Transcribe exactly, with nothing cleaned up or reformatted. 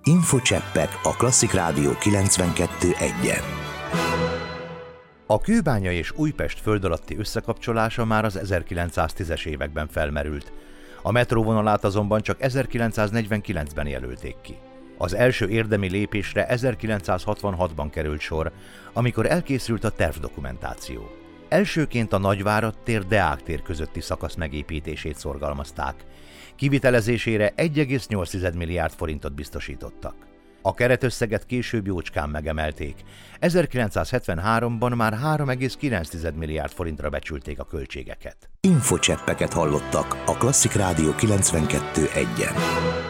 Infocseppek a Klasszik Rádió kilencvenkettő egyen. A Kőbánya és Újpest föld alatti összekapcsolása már az ezerkilencszáztízes években felmerült. A metróvonalát azonban csak ezerkilencszáznegyvenkilencben jelölték ki. Az első érdemi lépésre ezerkilencszázhatvanhatban került sor, amikor elkészült a tervdokumentáció. Elsőként a Nagyvárad tér Deák tér közötti szakasz megépítését szorgalmazták. Kivitelezésére egy egész nyolc milliárd forintot biztosítottak. A keretösszeget később jócskán megemelték. ezerkilencszázhetvenháromban már három egész kilenc milliárd forintra becsülték a költségeket. Infocseppeket hallottak a Klasszik Rádió kilencvenkettő egyen.